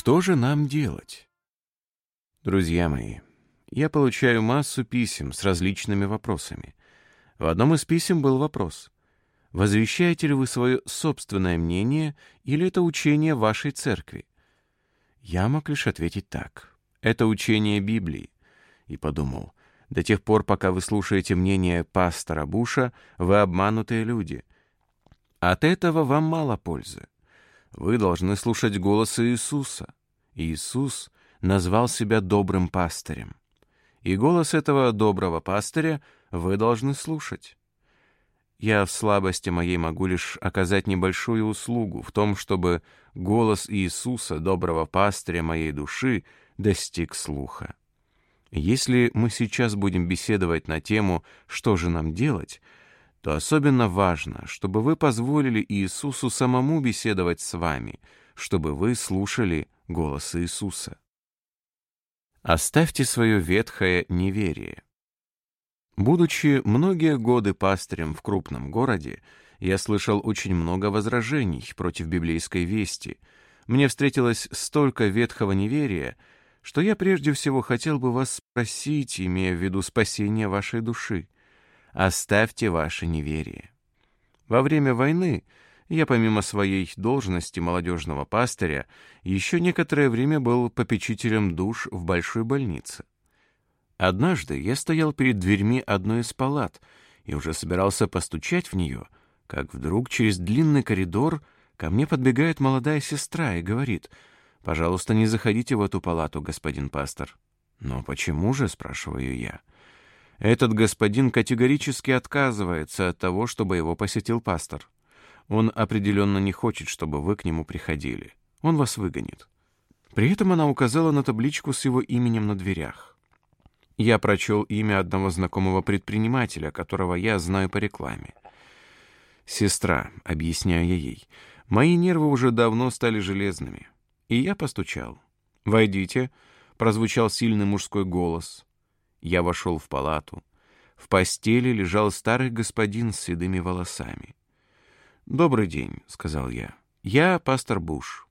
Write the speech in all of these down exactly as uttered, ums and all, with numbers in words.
Что же нам делать? Друзья мои, я получаю массу писем с различными вопросами. В одном из писем был вопрос: возвещаете ли вы свое собственное мнение или это учение вашей церкви? Я мог лишь ответить так: это учение Библии. И подумал: до тех пор, пока вы слушаете мнение пастора Буша, вы обманутые люди. От этого вам мало пользы. Вы должны слушать голос Иисуса. Иисус назвал себя добрым пастырем. И голос этого доброго пастыря вы должны слушать. Я в слабости моей могу лишь оказать небольшую услугу в том, чтобы голос Иисуса, доброго пастыря моей души, достиг слуха. Если мы сейчас будем беседовать на тему «Что же нам делать?», то особенно важно, чтобы вы позволили Иисусу самому беседовать с вами, чтобы вы слушали голос Иисуса. Оставьте свое ветхое неверие. Будучи многие годы пастырем в крупном городе, я слышал очень много возражений против библейской вести. Мне встретилось столько ветхого неверия, что я прежде всего хотел бы вас спросить, имея в виду спасение вашей души: оставьте ваше неверие. Во время войны я, помимо своей должности молодежного пастыря, еще некоторое время был попечителем душ в большой больнице. Однажды я стоял перед дверьми одной из палат и уже собирался постучать в нее, как вдруг через длинный коридор ко мне подбегает молодая сестра и говорит: «Пожалуйста, не заходите в эту палату, господин пастор». «Но почему же?» — спрашиваю я. «Этот господин категорически отказывается от того, чтобы его посетил пастор. Он определенно не хочет, чтобы вы к нему приходили. Он вас выгонит». При этом она указала на табличку с его именем на дверях. Я прочел имя одного знакомого предпринимателя, которого я знаю по рекламе. «Сестра», — объясняю я ей, — «мои нервы уже давно стали железными». И я постучал. «Войдите», — прозвучал сильный мужской голос. Я вошел в палату. В постели лежал старый господин с седыми волосами. «Добрый день», — сказал я. «Я пастор Буш».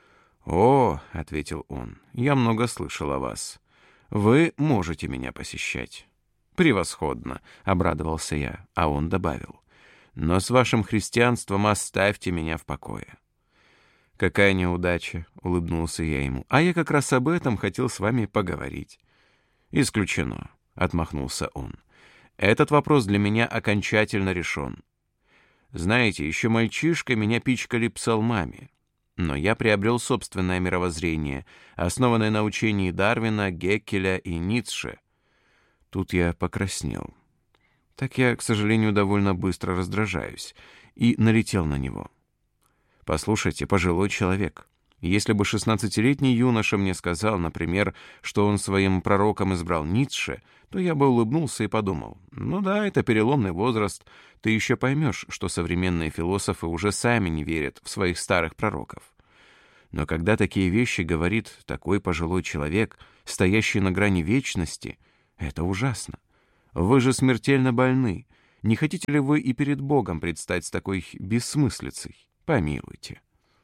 «О», — ответил он, — «я много слышал о вас. Вы можете меня посещать». «Превосходно», — обрадовался я, а он добавил: «но с вашим христианством оставьте меня в покое». «Какая неудача», — улыбнулся я ему, «а я как раз об этом хотел с вами поговорить». «Исключено», — отмахнулся он. «Этот вопрос для меня окончательно решен. Знаете, еще мальчишкой меня пичкали псалмами, но я приобрел собственное мировоззрение, основанное на учении Дарвина, Геккеля и Ницше». Тут я покраснел. Так я, к сожалению, довольно быстро раздражаюсь, и налетел на него. «Послушайте, пожилой человек, если бы шестнадцатилетний юноша мне сказал, например, что он своим пророком избрал Ницше, то я бы улыбнулся и подумал: ну да, это переломный возраст, ты еще поймешь, что современные философы уже сами не верят в своих старых пророков. Но когда такие вещи говорит такой пожилой человек, стоящий на грани вечности, это ужасно. Вы же смертельно больны. Не хотите ли вы и перед Богом предстать с такой бессмыслицей? Помилуйте».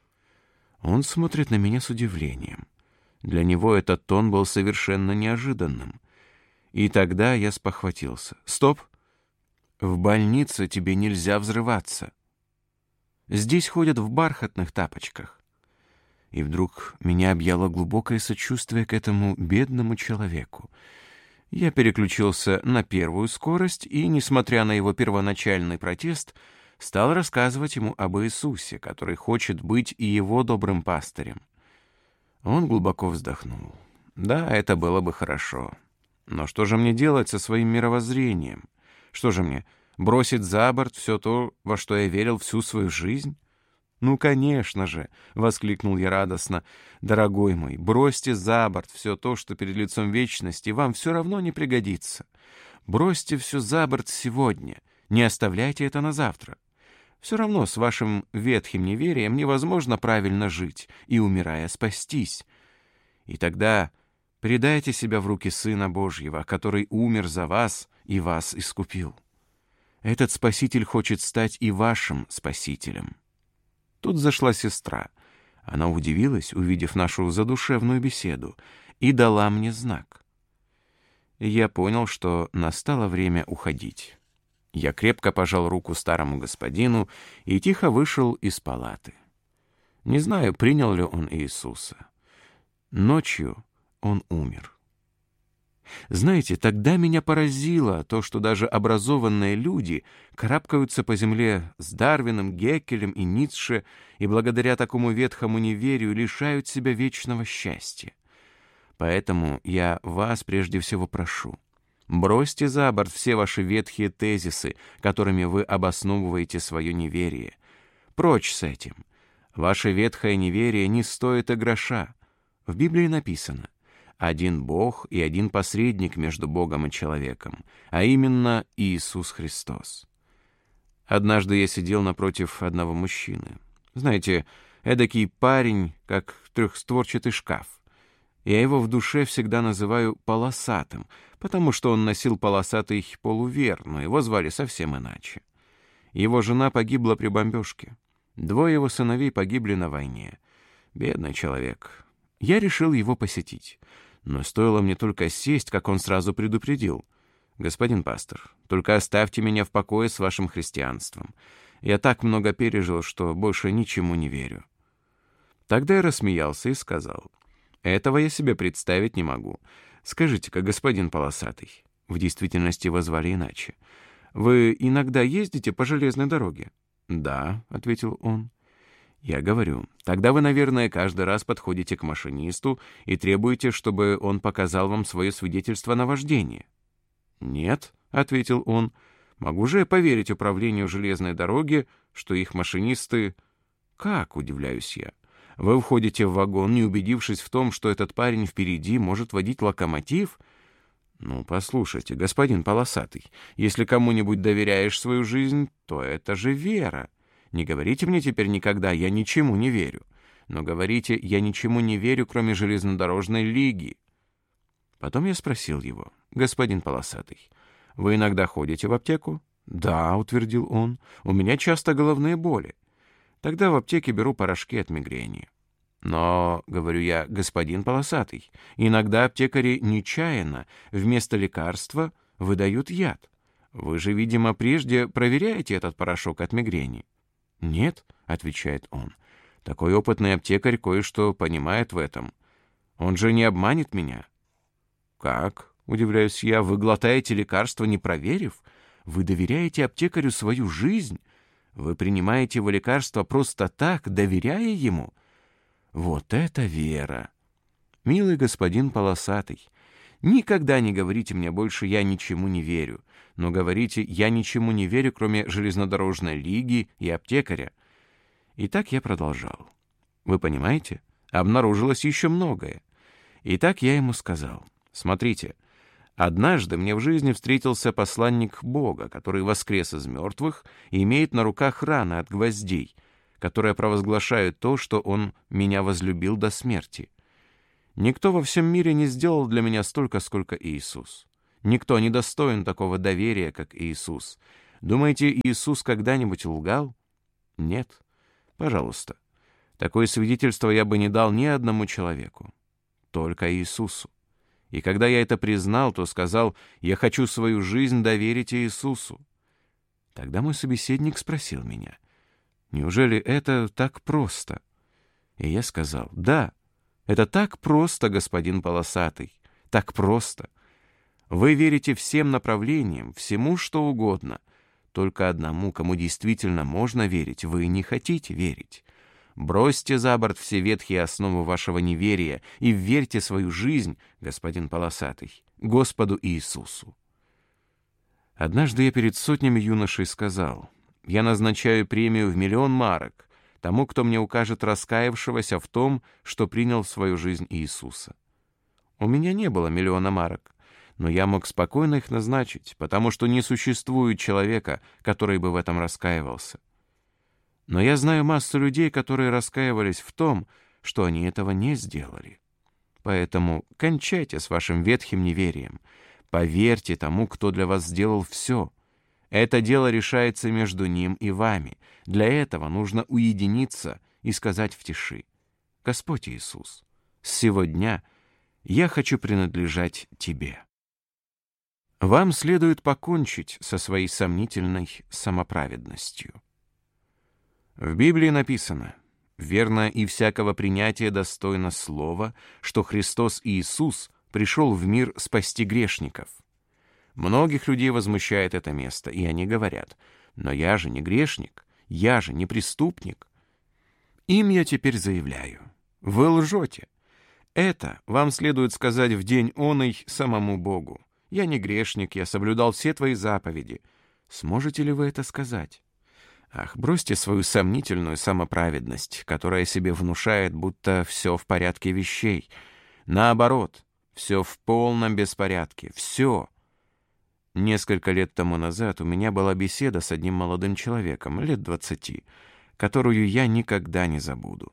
Он смотрит на меня с удивлением. Для него этот тон был совершенно неожиданным. И тогда я спохватился. «Стоп! В больнице тебе нельзя взрываться. Здесь ходят в бархатных тапочках». И вдруг меня объяло глубокое сочувствие к этому бедному человеку. Я переключился на первую скорость и, несмотря на его первоначальный протест, стал рассказывать ему об Иисусе, который хочет быть и его добрым пастырем. Он глубоко вздохнул. «Да, это было бы хорошо. Но что же мне делать со своим мировоззрением? Что же мне, бросить за борт все то, во что я верил всю свою жизнь?» «Ну, конечно же!» — воскликнул я радостно. «Дорогой мой, бросьте за борт все то, что перед лицом вечности вам все равно не пригодится. Бросьте все за борт сегодня, не оставляйте это на завтра. Все равно с вашим ветхим неверием невозможно правильно жить и, умирая, спастись. И тогда предайте себя в руки Сына Божьего, который умер за вас и вас искупил. Этот Спаситель хочет стать и вашим Спасителем». Тут зашла сестра. Она удивилась, увидев нашу задушевную беседу, и дала мне знак. Я понял, что настало время уходить. Я крепко пожал руку старому господину и тихо вышел из палаты. Не знаю, принял ли он Иисуса. Ночью он умер. Знаете, тогда меня поразило то, что даже образованные люди карабкаются по земле с Дарвином, Геккелем и Ницше и благодаря такому ветхому неверию лишают себя вечного счастья. Поэтому я вас прежде всего прошу, бросьте за борт все ваши ветхие тезисы, которыми вы обосновываете свое неверие. Прочь с этим. Ваше ветхое неверие не стоит и гроша. В Библии написано: один Бог и один посредник между Богом и человеком, а именно Иисус Христос. Однажды я сидел напротив одного мужчины. Знаете, эдакий парень, как трехстворчатый шкаф. Я его в душе всегда называю полосатым, потому что он носил полосатый полувер, но его звали совсем иначе. Его жена погибла при бомбежке. Двое его сыновей погибли на войне. Бедный человек. Я решил его посетить. Но стоило мне только сесть, как он сразу предупредил: «Господин пастор, только оставьте меня в покое с вашим христианством. Я так много пережил, что больше ничему не верю». Тогда я рассмеялся и сказал: «Этого я себе представить не могу. Скажите-ка, господин полосатый», в действительности его звали иначе, «вы иногда ездите по железной дороге?» «Да», — ответил он. Я говорю: «Тогда вы, наверное, каждый раз подходите к машинисту и требуете, чтобы он показал вам свое свидетельство на вождение». «Нет», — ответил он, — «могу же я поверить управлению железной дороги, что их машинисты...» «Как?» — удивляюсь я. «Вы входите в вагон, не убедившись в том, что этот парень впереди может водить локомотив?» «Ну, послушайте, господин полосатый, если кому-нибудь доверяешь свою жизнь, то это же вера. Не говорите мне теперь никогда: я ничему не верю. Но говорите: я ничему не верю, кроме железнодорожной лиги». Потом я спросил его: «Господин полосатый, вы иногда ходите в аптеку?» «Да», — утвердил он, — «у меня часто головные боли. Тогда в аптеке беру порошки от мигрени». «Но, — говорю я, — господин полосатый, иногда аптекари нечаянно вместо лекарства выдают яд. Вы же, видимо, прежде проверяете этот порошок от мигрени». «Нет», — отвечает он, — «такой опытный аптекарь кое-что понимает в этом. Он же не обманет меня». «Как?» — удивляюсь я. «Вы глотаете лекарство, не проверив? Вы доверяете аптекарю свою жизнь? Вы принимаете его лекарство просто так, доверяя ему? Вот это вера! Милый господин полосатый, никогда не говорите мне больше: я ничему не верю, но говорите: я ничему не верю, кроме железнодорожной лиги и аптекаря». И так я продолжал. Вы понимаете, обнаружилось еще многое. И так я ему сказал: «Смотрите, однажды мне в жизни встретился посланник Бога, который воскрес из мертвых и имеет на руках раны от гвоздей, которые провозглашают то, что он меня возлюбил до смерти. Никто во всем мире не сделал для меня столько, сколько Иисус. Никто не достоин такого доверия, как Иисус. Думаете, Иисус когда-нибудь лгал? Нет. Пожалуйста. Такое свидетельство я бы не дал ни одному человеку. Только Иисусу. И когда я это признал, то сказал: я хочу свою жизнь доверить Иисусу». Тогда мой собеседник спросил меня: «Неужели это так просто?» И я сказал: «Да, это так просто, господин полосатый, так просто. Вы верите всем направлениям, всему, что угодно. Только одному, кому действительно можно верить, вы не хотите верить. Бросьте за борт все ветхие основы вашего неверия и верьте свою жизнь, господин полосатый, Господу Иисусу». Однажды я перед сотнями юношей сказал: «Я назначаю премию в миллион марок тому, кто мне укажет раскаявшегося в том, что принял в свою жизнь Иисуса». У меня не было миллиона марок, но я мог спокойно их назначить, потому что не существует человека, который бы в этом раскаивался. Но я знаю массу людей, которые раскаивались в том, что они этого не сделали. Поэтому кончайте с вашим ветхим неверием. Поверьте тому, кто для вас сделал все. Это дело решается между ним и вами. Для этого нужно уединиться и сказать в тиши: Господь Иисус, с сего дня я хочу принадлежать Тебе. Вам следует покончить со своей сомнительной самоправедностью. В Библии написано: «Верно и всякого принятия достойно слова, что Христос Иисус пришел в мир спасти грешников». Многих людей возмущает это место, и они говорят: «Но я же не грешник, я же не преступник». Им я теперь заявляю: вы лжете. Это вам следует сказать в день оный самому Богу. Я не грешник, я соблюдал все твои заповеди. Сможете ли вы это сказать? Ах, бросьте свою сомнительную самоправедность, которая себе внушает, будто все в порядке вещей. Наоборот, все в полном беспорядке, все. Несколько лет тому назад у меня была беседа с одним молодым человеком, лет двадцати, которую я никогда не забуду.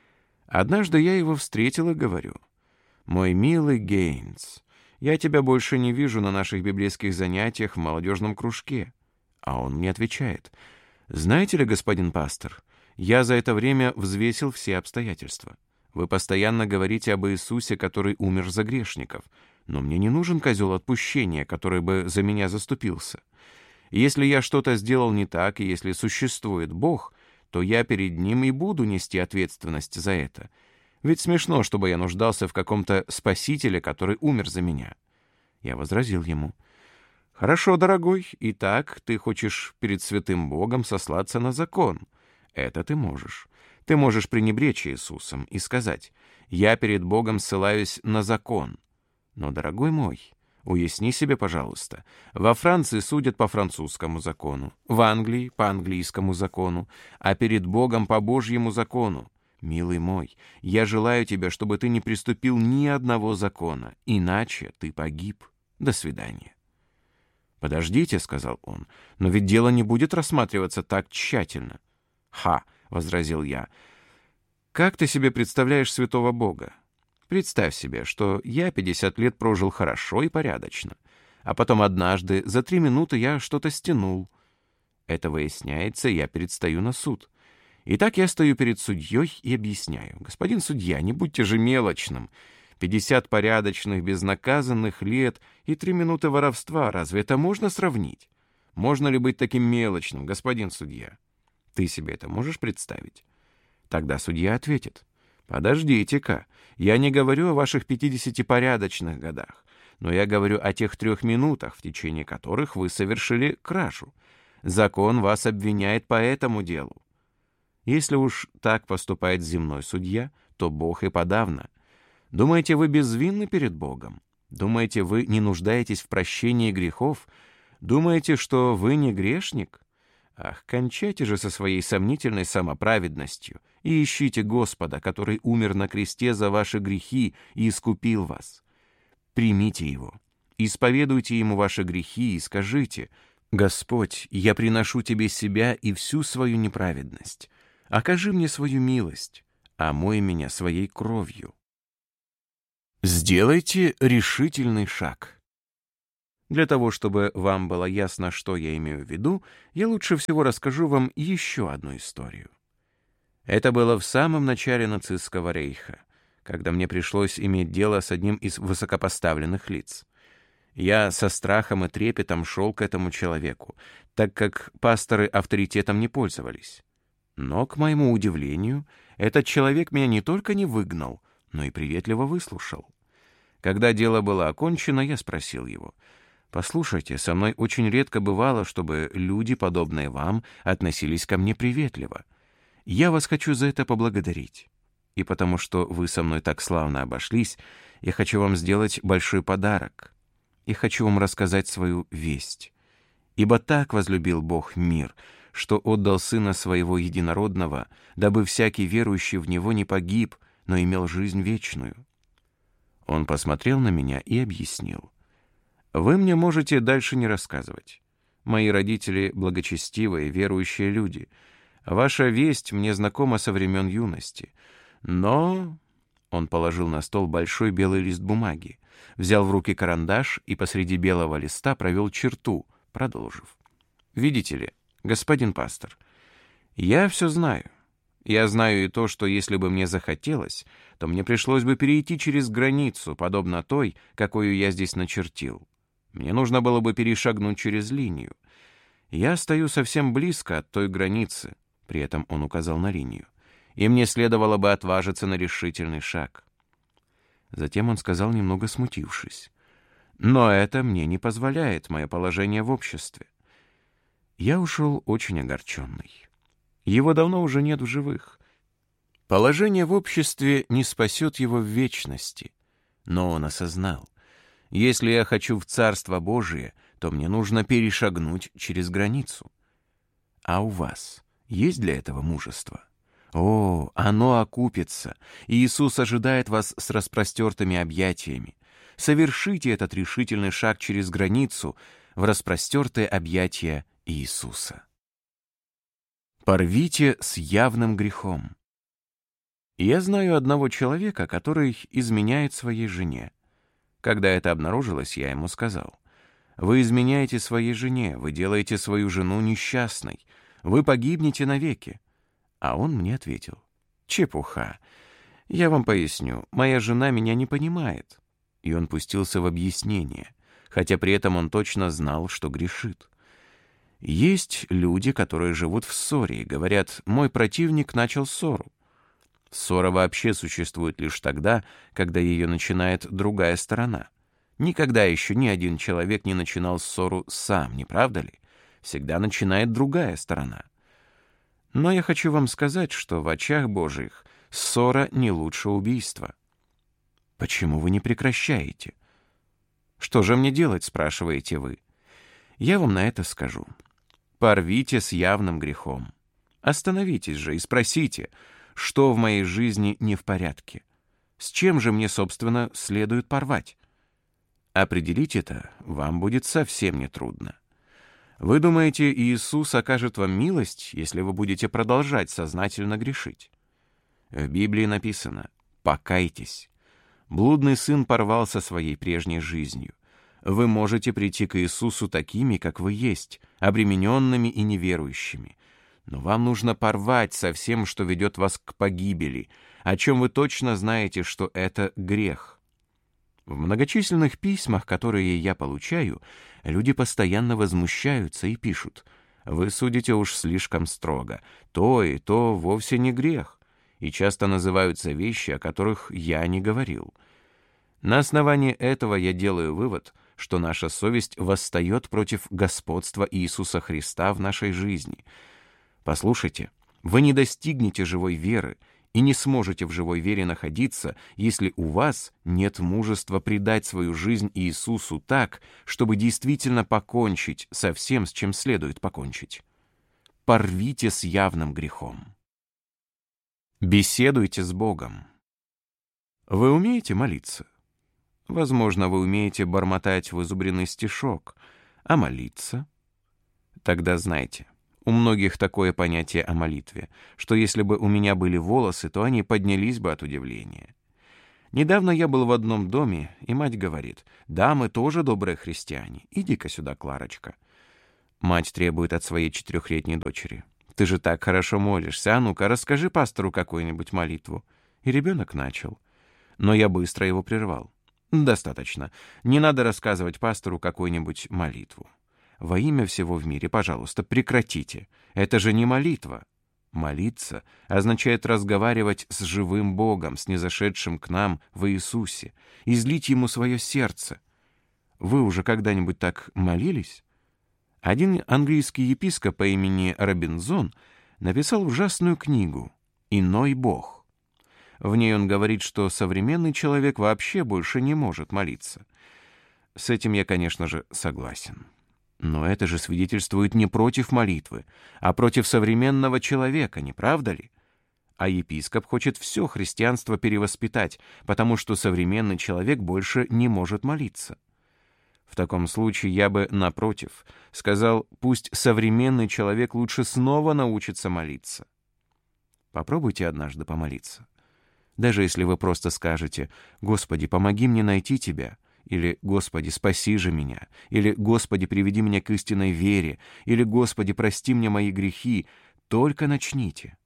Однажды я его встретил и говорю: «Мой милый Гейнс, я тебя больше не вижу на наших библейских занятиях в молодежном кружке». А он мне отвечает: «Знаете ли, господин пастор, я за это время взвесил все обстоятельства. Вы постоянно говорите об Иисусе, который умер за грешников, но мне не нужен козел отпущения, который бы за меня заступился. Если я что-то сделал не так, и если существует Бог, то я перед Ним и буду нести ответственность за это. Ведь смешно, чтобы я нуждался в каком-то спасителе, который умер за меня». Я возразил ему: «Хорошо, дорогой, итак, ты хочешь перед святым Богом сослаться на закон. Это ты можешь. Ты можешь пренебречь Иисусом и сказать: я перед Богом ссылаюсь на закон. Но, дорогой мой, уясни себе, пожалуйста, во Франции судят по французскому закону, в Англии — по английскому закону, а перед Богом — по Божьему закону. Милый мой, я желаю тебе, чтобы ты не приступил ни одного закона, иначе ты погиб. До свидания». «Подождите», — сказал он, — «но ведь дело не будет рассматриваться так тщательно». «Ха», — возразил я, — «как ты себе представляешь святого Бога? Представь себе, что я пятьдесят лет прожил хорошо и порядочно, а потом однажды за три минуты я что-то стянул. Это выясняется, я предстаю на суд. Итак, я стою перед судьей и объясняю: господин судья, не будьте же мелочным. пятьдесят порядочных, безнаказанных лет и три минуты воровства. Разве это можно сравнить? Можно ли быть таким мелочным, господин судья? Ты себе это можешь представить?» Тогда судья ответит: «Подождите-ка, я не говорю о ваших пятидесяти порядочных годах, но я говорю о тех трех минутах, в течение которых вы совершили кражу. Закон вас обвиняет по этому делу». Если уж так поступает земной судья, то Бог и подавно. Думаете, вы безвинны перед Богом? Думаете, вы не нуждаетесь в прощении грехов? Думаете, что вы не грешник? Ах, кончайте же со своей сомнительной самоправедностью и ищите Господа, который умер на кресте за ваши грехи и искупил вас. Примите Его, исповедуйте Ему ваши грехи и скажите: «Господь, я приношу Тебе себя и всю свою неправедность. Окажи мне свою милость, омой меня своей кровью». Сделайте решительный шаг. Для того, чтобы вам было ясно, что я имею в виду, я лучше всего расскажу вам еще одну историю. Это было в самом начале нацистского рейха, когда мне пришлось иметь дело с одним из высокопоставленных лиц. Я со страхом и трепетом шел к этому человеку, так как пасторы авторитетом не пользовались. Но, к моему удивлению, этот человек меня не только не выгнал, но и приветливо выслушал. Когда дело было окончено, я спросил его: «Послушайте, со мной очень редко бывало, чтобы люди, подобные вам, относились ко мне приветливо. Я вас хочу за это поблагодарить. И потому что вы со мной так славно обошлись, я хочу вам сделать большой подарок. Я хочу вам рассказать свою весть. Ибо так возлюбил Бог мир, что отдал Сына Своего Единородного, дабы всякий верующий в Него не погиб, но имел жизнь вечную». Он посмотрел на меня и объяснил: «Вы мне можете дальше не рассказывать. Мои родители — благочестивые, верующие люди. Ваша весть мне знакома со времен юности. Но...» Он положил на стол большой белый лист бумаги, взял в руки карандаш и посреди белого листа провел черту, продолжив: «Видите ли, господин пастор, я все знаю. Я знаю и то, что если бы мне захотелось, то мне пришлось бы перейти через границу, подобно той, какую я здесь начертил. Мне нужно было бы перешагнуть через линию. Я стою совсем близко от той границы, при этом он указал на линию, и мне следовало бы отважиться на решительный шаг. Затем он сказал, немного смутившись: «Но это мне не позволяет мое положение в обществе». Я ушел очень огорченный. Его давно уже нет в живых. Положение в обществе не спасет его в вечности. Но он осознал: если я хочу в Царство Божие, то мне нужно перешагнуть через границу. А у вас есть для этого мужество? О, оно окупится. Иисус ожидает вас с распростертыми объятиями. Совершите этот решительный шаг через границу в распростертые объятия Иисуса. Порвите с явным грехом. Я знаю одного человека, который изменяет своей жене. Когда это обнаружилось, я ему сказал: «Вы изменяете своей жене, вы делаете свою жену несчастной, вы погибнете навеки». А он мне ответил: «Чепуха. Я вам поясню, моя жена меня не понимает». И он пустился в объяснение, хотя при этом он точно знал, что грешит. Есть люди, которые живут в ссоре и говорят: «Мой противник начал ссору». Ссора вообще существует лишь тогда, когда ее начинает другая сторона. Никогда еще ни один человек не начинал ссору сам, не правда ли? Всегда начинает другая сторона. Но я хочу вам сказать, что в очах Божьих ссора не лучше убийства. Почему вы не прекращаете? Что же мне делать, спрашиваете вы? Я вам на это скажу. Порвите с явным грехом. Остановитесь же и спросите, что в моей жизни не в порядке. С чем же мне, собственно, следует порвать? Определить это вам будет совсем нетрудно. Вы думаете, Иисус окажет вам милость, если вы будете продолжать сознательно грешить? В Библии написано: «Покайтесь». Блудный сын порвал со своей прежней жизнью. Вы можете прийти к Иисусу такими, как вы есть, обремененными и неверующими. Но вам нужно порвать со всем, что ведет вас к погибели, о чем вы точно знаете, что это грех. В многочисленных письмах, которые я получаю, люди постоянно возмущаются и пишут: «Вы судите уж слишком строго, то и то вовсе не грех», и часто называются вещи, о которых я не говорил. На основании этого я делаю вывод, что наша совесть восстает против господства Иисуса Христа в нашей жизни. Послушайте, вы не достигнете живой веры и не сможете в живой вере находиться, если у вас нет мужества предать свою жизнь Иисусу так, чтобы действительно покончить со всем, с чем следует покончить. Порвите с явным грехом. Беседуйте с Богом. Вы умеете молиться? Возможно, вы умеете бормотать вызубренный стишок, а молиться? Тогда знайте, у многих такое понятие о молитве, что если бы у меня были волосы, то они поднялись бы от удивления. Недавно я был в одном доме, и мать говорит: «Да, мы тоже добрые христиане. Иди-ка сюда, Кларочка». Мать требует от своей четырехлетней дочери: «Ты же так хорошо молишься, а ну-ка расскажи пастору какую-нибудь молитву». И ребенок начал. Но я быстро его прервал. «Достаточно. Не надо рассказывать пастору какую-нибудь молитву. Во имя всего в мире, пожалуйста, прекратите. Это же не молитва. Молиться означает разговаривать с живым Богом, снизошедшим к нам в Иисусе, излить Ему свое сердце. Вы уже когда-нибудь так молились?» Один английский епископ по имени Робинзон написал ужасную книгу «Иной Бог». В ней он говорит, что современный человек вообще больше не может молиться. С этим я, конечно же, согласен. Но это же свидетельствует не против молитвы, а против современного человека, не правда ли? А епископ хочет все христианство перевоспитать, потому что современный человек больше не может молиться. В таком случае я бы, напротив, сказал: пусть современный человек лучше снова научится молиться. Попробуйте однажды помолиться. Даже если вы просто скажете: «Господи, помоги мне найти Тебя», или «Господи, спаси же меня», или «Господи, приведи меня к истинной вере», или «Господи, прости мне мои грехи», только начните.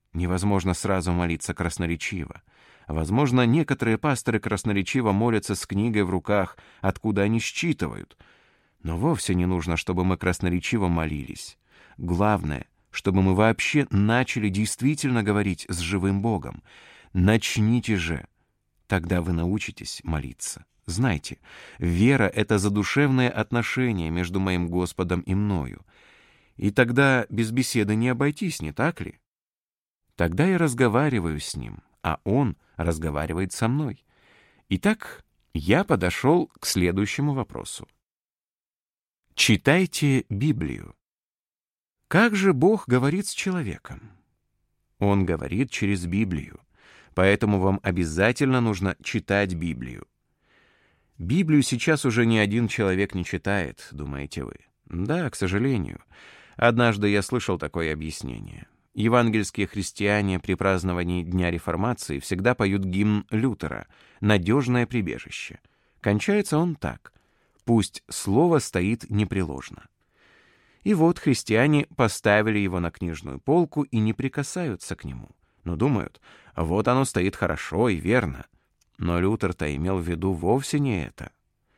Невозможно сразу молиться красноречиво. Возможно, некоторые пасторы красноречиво молятся с книгой в руках, откуда они считывают. Но вовсе не нужно, чтобы мы красноречиво молились. Главное, чтобы мы вообще начали действительно говорить с живым Богом. Начните же. Тогда вы научитесь молиться. Знайте, вера — это задушевное отношение между моим Господом и мною. И тогда без беседы не обойтись, не так ли? Тогда я разговариваю с Ним, а Он разговаривает со мной. Итак, я подошел к следующему вопросу. Читайте Библию. Как же Бог говорит с человеком? Он говорит через Библию, поэтому вам обязательно нужно читать Библию. Библию сейчас уже ни один человек не читает, думаете вы? Да, к сожалению. Однажды я слышал такое объяснение. Евангельские христиане при праздновании Дня Реформации всегда поют гимн Лютера «Надежное прибежище». Кончается он так: «Пусть слово стоит непреложно». И вот христиане поставили его на книжную полку и не прикасаются к нему, но думают, вот оно стоит хорошо и верно. Но Лютер-то имел в виду вовсе не это.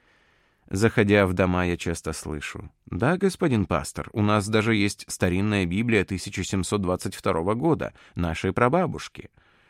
Заходя в дома, я часто слышу: «Да, господин пастор, у нас даже есть старинная Библия тысяча семьсот двадцать второго года, нашей прабабушки».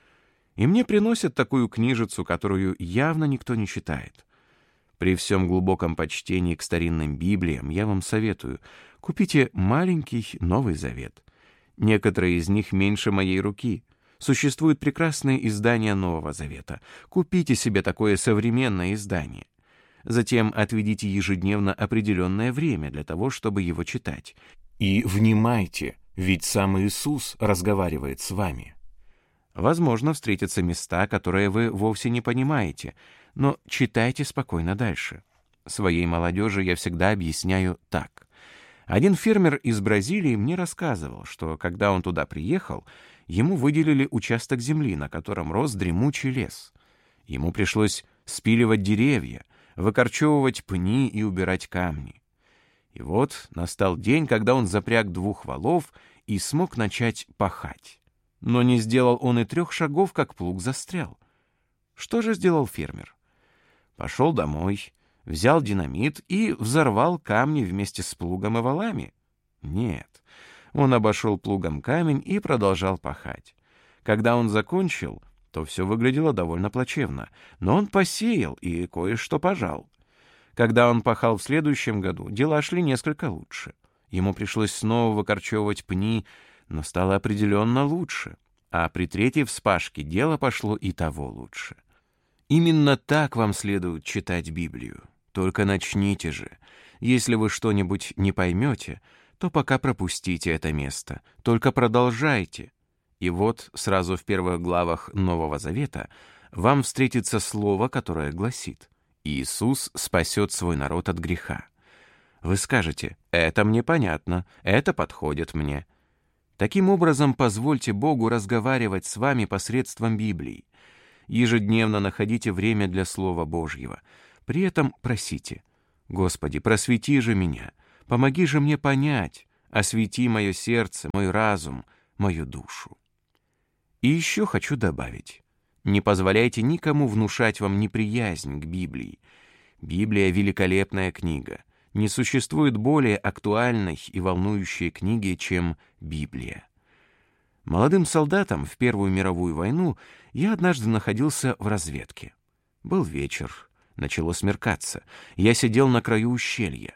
И мне приносят такую книжицу, которую явно никто не читает. При всем глубоком почтении к старинным Библиям я вам советую: купите маленький Новый Завет. Некоторые из них меньше моей руки. Существуют прекрасные издания Нового Завета. Купите себе такое современное издание. Затем отведите ежедневно определенное время для того, чтобы его читать. И внимайте, ведь сам Иисус разговаривает с вами. Возможно, встретятся места, которые вы вовсе не понимаете, но читайте спокойно дальше. Своей молодежи я всегда объясняю так. Один фермер из Бразилии мне рассказывал, что когда он туда приехал, ему выделили участок земли, на котором рос дремучий лес. Ему пришлось спиливать деревья, выкорчевывать пни и убирать камни. И вот настал день, когда он запряг двух волов и смог начать пахать. Но не сделал он и трех шагов, как плуг застрял. Что же сделал фермер? Пошел домой, взял динамит и взорвал камни вместе с плугом и волами? Нет, он обошел плугом камень и продолжал пахать. Когда он закончил, то все выглядело довольно плачевно, но он посеял и кое-что пожал. Когда он пахал в следующем году, дела шли несколько лучше. Ему пришлось снова выкорчевывать пни, но стало определенно лучше. А при третьей вспашке дело пошло и того лучше. Именно так вам следует читать Библию. Только начните же. Если вы что-нибудь не поймете, то пока пропустите это место. Только продолжайте. И вот сразу в первых главах Нового Завета вам встретится слово, которое гласит: «Иисус спасет свой народ от греха». Вы скажете: «Это мне понятно, это подходит мне». Таким образом, позвольте Богу разговаривать с вами посредством Библии. Ежедневно находите время для Слова Божьего. При этом просите: «Господи, просвети же меня, помоги же мне понять, освети мое сердце, мой разум, мою душу». И еще хочу добавить: не позволяйте никому внушать вам неприязнь к Библии. Библия — великолепная книга. Не существует более актуальной и волнующей книги, чем Библия. Молодым солдатом в Первую мировую войну я однажды находился в разведке. Был вечер, начало смеркаться. Я сидел на краю ущелья.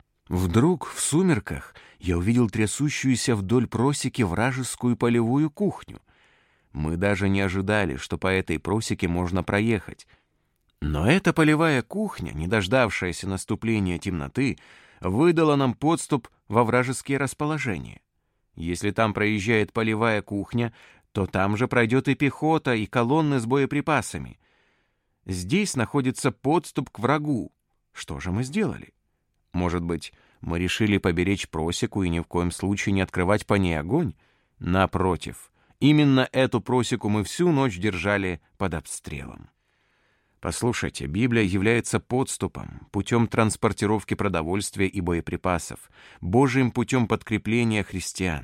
Вдруг в сумерках я увидел трясущуюся вдоль просеки вражескую полевую кухню. Мы даже не ожидали, что по этой просеке можно проехать. Но эта полевая кухня, не дождавшаяся наступления темноты, выдала нам подступ во вражеские расположения. Если там проезжает полевая кухня, то там же пройдет и пехота, и колонны с боеприпасами. Здесь находится подступ к врагу. Что же мы сделали? Может быть, мы решили поберечь просеку и ни в коем случае не открывать по ней огонь? Напротив, именно эту просеку мы всю ночь держали под обстрелом. Послушайте, Библия является подступом, путем транспортировки продовольствия и боеприпасов, Божьим путем подкрепления христиан.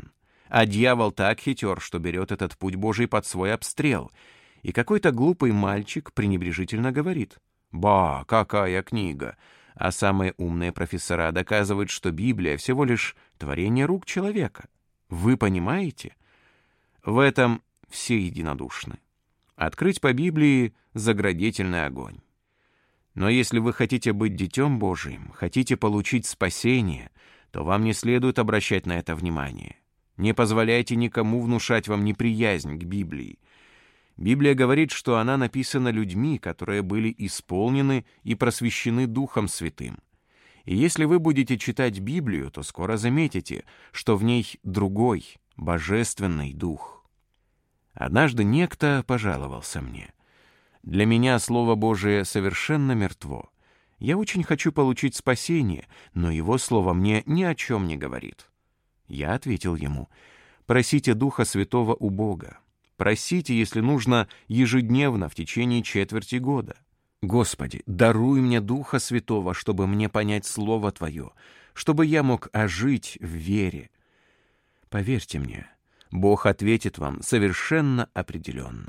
А дьявол так хитер, что берет этот путь Божий под свой обстрел. И какой-то глупый мальчик пренебрежительно говорит: «Ба, какая книга!» А самые умные профессора доказывают, что Библия всего лишь творение рук человека. Вы понимаете? В этом все единодушны. Открыть по Библии — заградительный огонь. Но если вы хотите быть детем Божиим, хотите получить спасение, то вам не следует обращать на это внимание. Не позволяйте никому внушать вам неприязнь к Библии. Библия говорит, что она написана людьми, которые были исполнены и просвещены Духом Святым. И если вы будете читать Библию, то скоро заметите, что в ней другой, божественный Дух. Однажды некто пожаловался мне: «Для меня Слово Божие совершенно мертво. Я очень хочу получить спасение, но Его Слово мне ни о чем не говорит». Я ответил ему: «Просите Духа Святого у Бога. Просите, если нужно, ежедневно в течение четверти года. Господи, даруй мне Духа Святого, чтобы мне понять Слово Твое, чтобы я мог ожить в вере». Поверьте мне, Бог ответит вам совершенно определенно.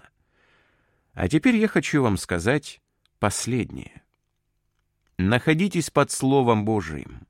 А теперь я хочу вам сказать последнее. Находитесь под Словом Божиим.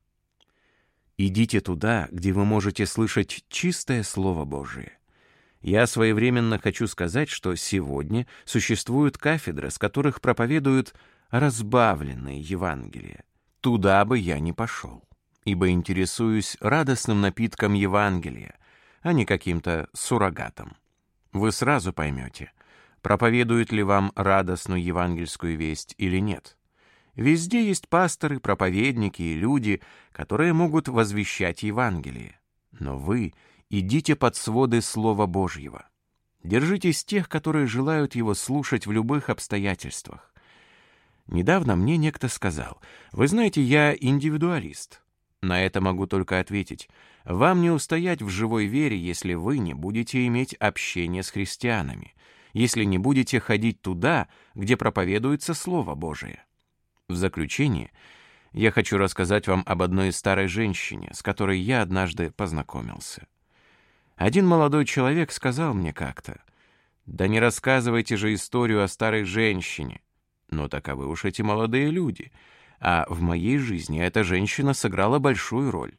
Идите туда, где вы можете слышать чистое Слово Божие. Я своевременно хочу сказать, что сегодня существуют кафедры, с которых проповедуют разбавленные Евангелия. Туда бы я не пошел, ибо интересуюсь радостным напитком Евангелия, а не каким-то суррогатом. Вы сразу поймете, проповедуют ли вам радостную евангельскую весть или нет. Везде есть пасторы, проповедники и люди, которые могут возвещать Евангелие. Но вы идите под своды Слова Божьего. Держитесь тех, которые желают его слушать в любых обстоятельствах. Недавно мне некто сказал: «Вы знаете, я индивидуалист». На это могу только ответить: вам не устоять в живой вере, если вы не будете иметь общение с христианами, если не будете ходить туда, где проповедуется Слово Божие. В заключение я хочу рассказать вам об одной старой женщине, с которой я однажды познакомился. Один молодой человек сказал мне как-то: «Да не рассказывайте же историю о старой женщине». Но таковы уж эти молодые люди, а в моей жизни эта женщина сыграла большую роль.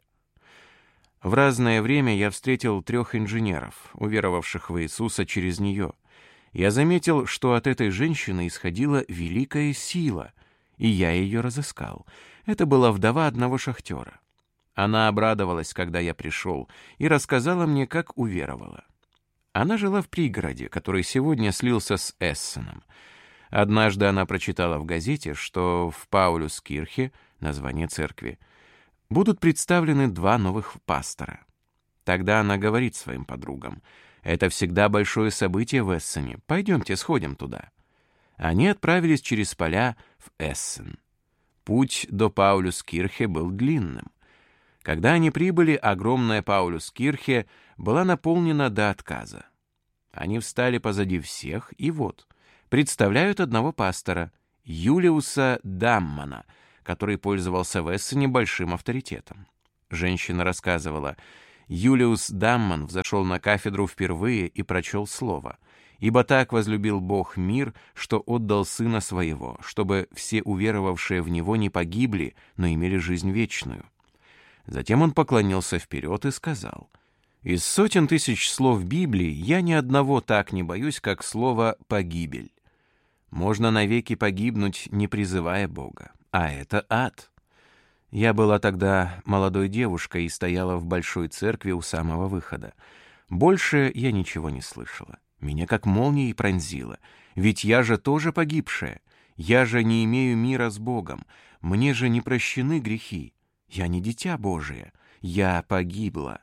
В разное время я встретил трех инженеров, уверовавших в Иисуса через нее. Я заметил, что от этой женщины исходила великая сила, и я ее разыскал. Это была вдова одного шахтера. Она обрадовалась, когда я пришел, и рассказала мне, как уверовала. Она жила в пригороде, который сегодня слился с Эссеном. Однажды она прочитала в газете, что в Паулюскирхе, название церкви, будут представлены два новых пастора. Тогда она говорит своим подругам: «Это всегда большое событие в Эссене, пойдемте сходим туда». Они отправились через поля в Эссен. Путь до Паулюскирхе был длинным. Когда они прибыли, огромная Паулюскирхе была наполнена до отказа. Они встали позади всех, и вот, представляют одного пастора, Юлиуса Даммана, который пользовался в Эссене большим авторитетом. Женщина рассказывала: Юлиус Дамман взошел на кафедру впервые и прочел слово: «Ибо так возлюбил Бог мир, что отдал Сына Своего, чтобы все уверовавшие в Него не погибли, но имели жизнь вечную». Затем он поклонился вперед и сказал: «Из сотен тысяч слов Библии я ни одного так не боюсь, как слово «погибель». Можно навеки погибнуть, не призывая Бога, а это ад». Я была тогда молодой девушкой и стояла в большой церкви у самого выхода. Больше я ничего не слышала. Меня как молнией пронзило. Ведь я же тоже погибшая. Я же не имею мира с Богом. Мне же не прощены грехи. Я не дитя Божие. Я погибла.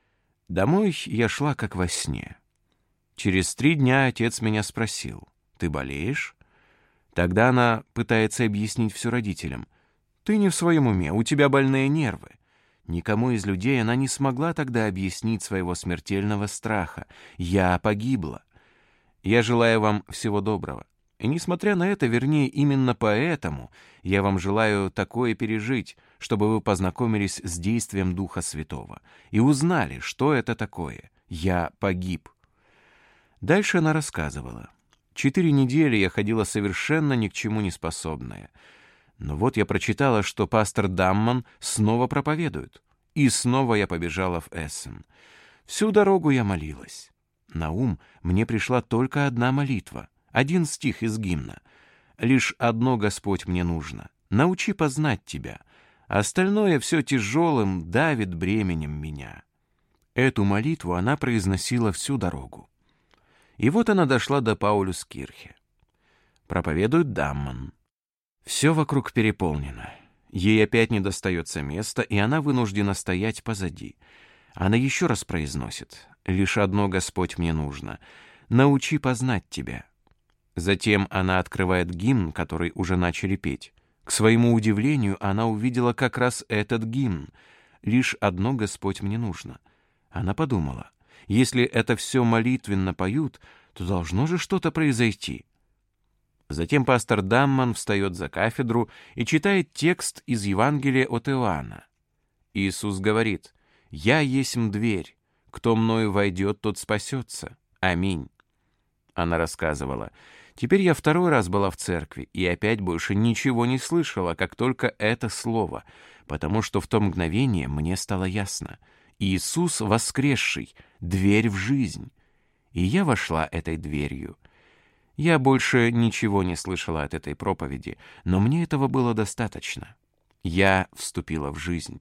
Домой я шла как во сне. Через три дня отец меня спросил: «Ты болеешь?» Тогда она пытается объяснить все родителям: «Ты не в своем уме, у тебя больные нервы». Никому из людей она не смогла тогда объяснить своего смертельного страха. Я погибла. Я желаю вам всего доброго. И несмотря на это, вернее, именно поэтому я вам желаю такое пережить, чтобы вы познакомились с действием Духа Святого и узнали, что это такое — Я погиб. Дальше она рассказывала. Четыре недели я ходила совершенно ни к чему не способная. Но вот я прочитала, что пастор Дамман снова проповедует. И снова я побежала в Эссен. Всю дорогу я молилась. На ум мне пришла только одна молитва, один стих из гимна. «Лишь одно, Господь, мне нужно. Научи познать Тебя. Остальное все тяжелым давит бременем меня». Эту молитву она произносила всю дорогу. И вот она дошла до Паулюскирхе. Проповедует Дамман. Все вокруг переполнено. Ей опять не достается места, и она вынуждена стоять позади. Она еще раз произносит: «Лишь одно, Господь, мне нужно. Научи познать Тебя». Затем она открывает гимн, который уже начали петь. К своему удивлению, она увидела как раз этот гимн. «Лишь одно, Господь, мне нужно». Она подумала: если это все молитвенно поют, то должно же что-то произойти. Затем пастор Дамман встает за кафедру и читает текст из Евангелия от Иоанна. Иисус говорит: «Я есмь дверь. Кто мною войдет, тот спасется. Аминь». Она рассказывала: «Теперь я второй раз была в церкви и опять больше ничего не слышала, как только это слово, потому что в то мгновение мне стало ясно: Иисус воскресший, дверь в жизнь. И я вошла этой дверью. Я больше ничего не слышала от этой проповеди, но мне этого было достаточно. Я вступила в жизнь».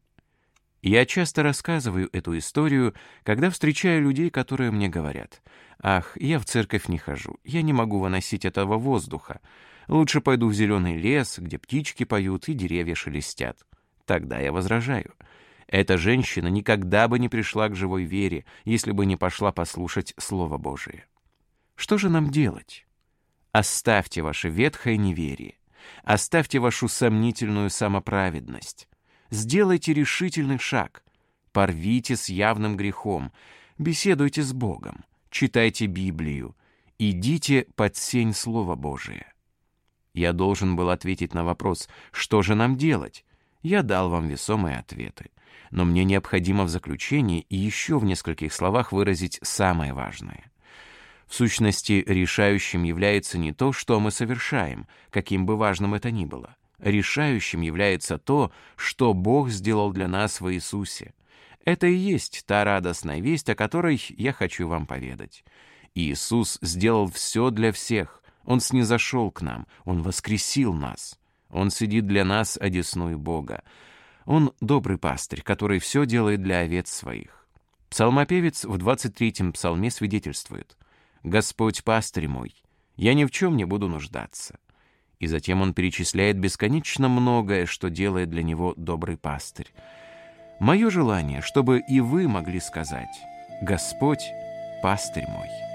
Я часто рассказываю эту историю, когда встречаю людей, которые мне говорят: «Ах, я в церковь не хожу, я не могу выносить этого воздуха. Лучше пойду в зеленый лес, где птички поют и деревья шелестят». Тогда я возражаю: эта женщина никогда бы не пришла к живой вере, если бы не пошла послушать Слово Божие. Что же нам делать? Оставьте ваше ветхое неверие, оставьте вашу сомнительную самоправедность. Сделайте решительный шаг. Порвите с явным грехом. Беседуйте с Богом. Читайте Библию. Идите под сень Слова Божия. Я должен был ответить на вопрос: что же нам делать? Я дал вам весомые ответы. Но мне необходимо в заключении и еще в нескольких словах выразить самое важное. В сущности, решающим является не то, что мы совершаем, каким бы важным это ни было. Решающим является то, что Бог сделал для нас в Иисусе. Это и есть та радостная весть, о которой я хочу вам поведать. Иисус сделал все для всех. Он снизошел к нам, Он воскресил нас. Он сидит для нас одесную Бога. Он добрый пастырь, который все делает для овец своих. Псалмопевец в двадцать третьем псалме свидетельствует: «Господь пастырь мой, я ни в чем не буду нуждаться». И затем он перечисляет бесконечно многое, что делает для него добрый пастырь. Мое желание, чтобы и вы могли сказать: «Господь, пастырь мой».